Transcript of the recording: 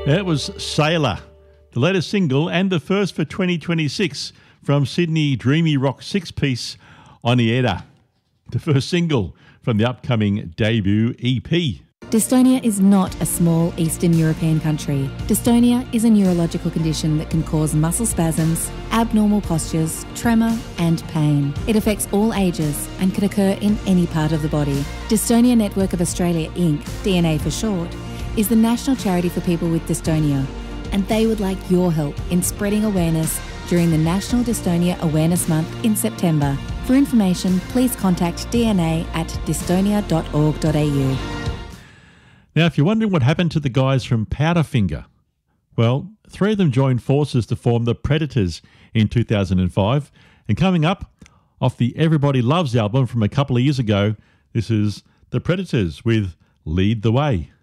That was Sailor, the latest single and the first for 2026 from Sydney dreamy rock six-piece Onieda, the first single from the upcoming debut EP. Dystonia is not a small Eastern European country. Dystonia is a neurological condition that can cause muscle spasms, abnormal postures, tremor and pain. It affects all ages and can occur in any part of the body. Dystonia Network of Australia Inc., DNA for short, is the national charity for people with dystonia, and they would like your help in spreading awareness during the National Dystonia Awareness Month in September. For information, please contact DNA at dystonia.org.au. Now, if you're wondering what happened to the guys from Powderfinger, well, 3 of them joined forces to form the Predators in 2005. And coming up, off the Everybody Loves album from a couple of years ago, this is the Predators with Lead the Way.